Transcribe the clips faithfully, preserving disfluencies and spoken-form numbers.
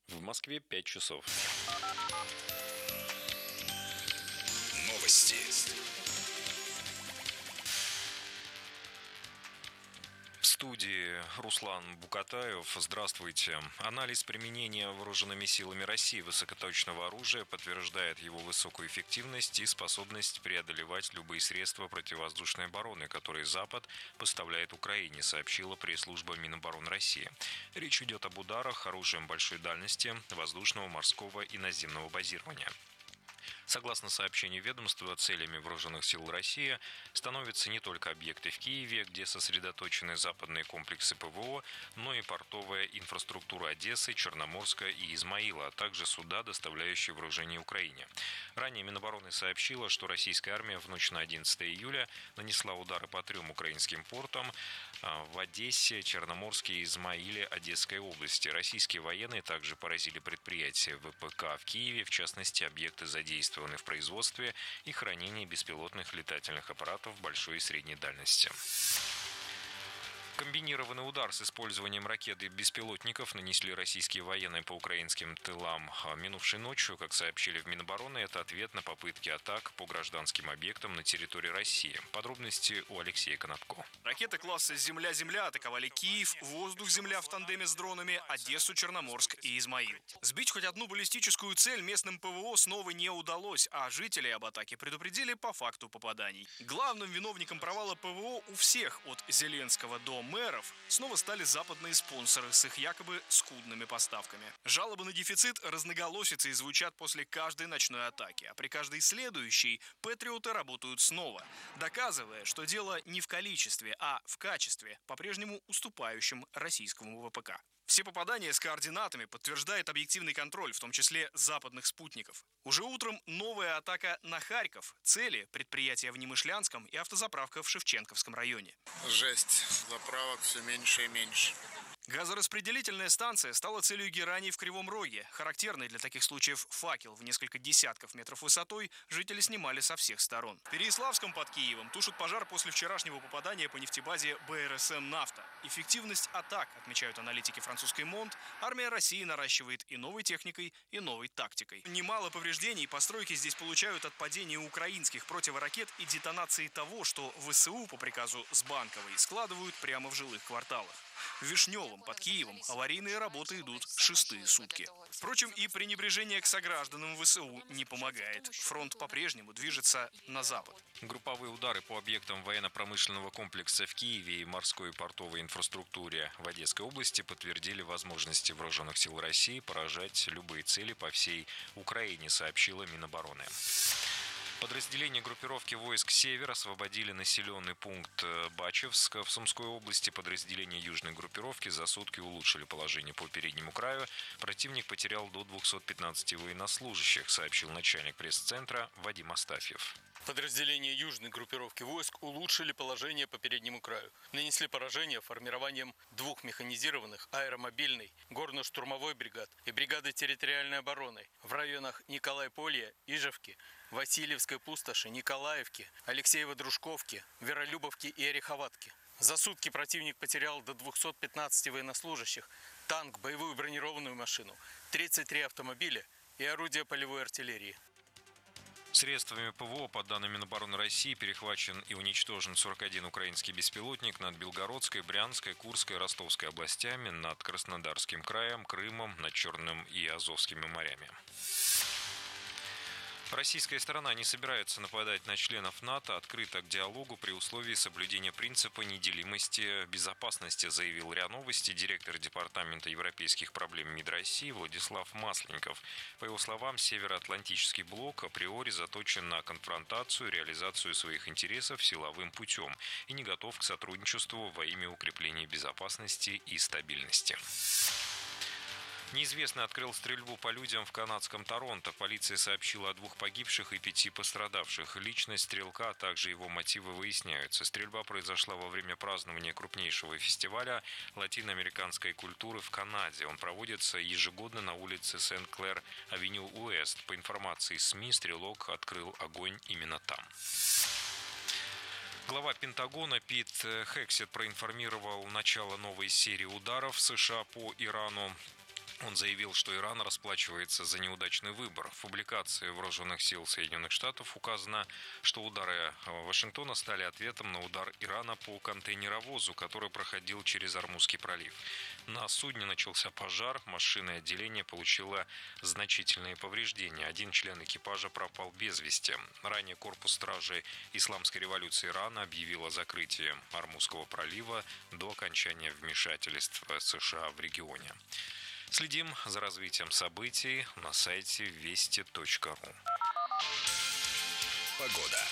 В Москве пять часов. Новости. В студии Руслан Букатаев. Здравствуйте. Анализ применения вооруженными силами России высокоточного оружия подтверждает его высокую эффективность и способность преодолевать любые средства противовоздушной обороны, которые Запад поставляет Украине, сообщила пресс-служба Минобороны России. Речь идет об ударах оружием большой дальности, воздушного, морского и наземного базирования. Согласно сообщению ведомства, целями вооруженных сил России становятся не только объекты в Киеве, где сосредоточены западные комплексы ПВО, но и портовая инфраструктура Одессы, Черноморска и Измаила, а также суда, доставляющие вооружение Украине. Ранее Минобороны сообщила, что российская армия в ночь на одиннадцатое июля нанесла удары по трем украинским портам в Одессе, Черноморске и Измаиле Одесской области. Российские военные также поразили предприятия ВПК в Киеве, в частности, объекты задействованы в производстве и хранении беспилотных летательных аппаратов большой и средней дальности. Комбинированный удар с использованием ракет и беспилотников нанесли российские военные по украинским тылам минувшей ночью. Как сообщили в Минобороны, это ответ на попытки атак по гражданским объектам на территории России. Подробности у Алексея Конопко. Ракеты класса «Земля-Земля» атаковали Киев, воздух-земля в тандеме с дронами, Одессу, Черноморск и Измаил. Сбить хоть одну баллистическую цель местным ПВО снова не удалось, а жители об атаке предупредили по факту попаданий. Главным виновником провала ПВО у всех, от Зеленского до мэров, снова стали западные спонсоры с их якобы скудными поставками. Жалобы на дефицит разноголосятся и звучат после каждой ночной атаки, а при каждой следующей патриоты работают снова, доказывая, что дело не в количестве, а в качестве, по-прежнему уступающем российскому ВПК. Все попадания с координатами подтверждает объективный контроль, в том числе западных спутников. Уже утром новая атака на Харьков. Цели – предприятия в Немышлянском и автозаправка в Шевченковском районе. Жесть. Заправок все меньше и меньше. Газораспределительная станция стала целью гераний в Кривом Роге. Характерный для таких случаев факел в несколько десятков метров высотой жители снимали со всех сторон. В Переяславском под Киевом тушат пожар после вчерашнего попадания по нефтебазе БРСМ «Нафта». Эффективность атак, отмечают аналитики французской МОНД, армия России наращивает и новой техникой, и новой тактикой. Немало повреждений постройки здесь получают от падения украинских противоракет и детонации того, что ВСУ по приказу с Банковой складывают прямо в жилых кварталах. В Вишневом под Киевом аварийные работы идут шестые сутки. Впрочем, и пренебрежение к согражданам ВСУ не помогает. Фронт по-прежнему движется на запад. Групповые удары по объектам военно-промышленного комплекса в Киеве и морской и портовой инфраструктуре в Одесской области подтвердили возможности вооруженных сил России поражать любые цели по всей Украине, сообщила Минобороны. Подразделения группировки войск «Север» освободили населенный пункт Бачевск в Сумской области. Подразделения южной группировки за сутки улучшили положение по переднему краю. Противник потерял до двухсот пятнадцати военнослужащих, сообщил начальник пресс-центра Вадим Астафьев. Подразделения южной группировки войск улучшили положение по переднему краю. Нанесли поражение формированием двух механизированных аэромобильной, горно-штурмовой бригад и бригады территориальной обороны в районах Николай-Полье, Ижевки, Васильевской пустоши, Николаевки, Алексеево-Дружковки, Веролюбовки и Ореховатки. За сутки противник потерял до двухсот пятнадцати военнослужащих, танк, боевую бронированную машину, тридцать три автомобиля и орудия полевой артиллерии. Средствами ПВО, по данным Минобороны России, перехвачен и уничтожен сорок один украинский беспилотник над Белгородской, Брянской, Курской, Ростовской областями, над Краснодарским краем, Крымом, над Черным и Азовскими морями. Российская сторона не собирается нападать на членов НАТО, открыто к диалогу при условии соблюдения принципа неделимости безопасности, заявил РИА Новости директор Департамента европейских проблем МИД России Владислав Масленников. По его словам, Североатлантический блок априори заточен на конфронтацию, реализацию своих интересов силовым путем и не готов к сотрудничеству во имя укрепления безопасности и стабильности. Неизвестный открыл стрельбу по людям в канадском Торонто. Полиция сообщила о двух погибших и пяти пострадавших. Личность стрелка, а также его мотивы выясняются. Стрельба произошла во время празднования крупнейшего фестиваля латиноамериканской культуры в Канаде. Он проводится ежегодно на улице Сент-Клэр-Авеню Уэст. По информации СМИ, стрелок открыл огонь именно там. Глава Пентагона Пит Хексет проинформировал начало новой серии ударов США по Ирану. Он заявил, что Иран расплачивается за неудачный выбор. В публикации вооруженных сил Соединенных Штатов указано, что удары Вашингтона стали ответом на удар Ирана по контейнеровозу, который проходил через Ормузский пролив. На судне начался пожар, машина и отделение получило значительные повреждения. Один член экипажа пропал без вести. Ранее корпус стражей Исламской революции Ирана объявил о закрытии Ормузского пролива до окончания вмешательства США в регионе. Следим за развитием событий на сайте вести точка ру. Погода.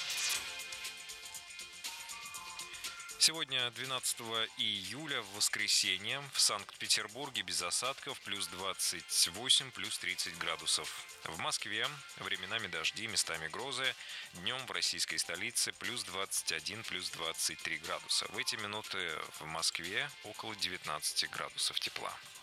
Сегодня, двенадцатого июля, в воскресенье, в Санкт-Петербурге без осадков, плюс двадцать восемь, плюс тридцать градусов. В Москве временами дожди, местами грозы. Днем в российской столице плюс двадцать один, плюс двадцать три градуса. В эти минуты в Москве около девятнадцати градусов тепла.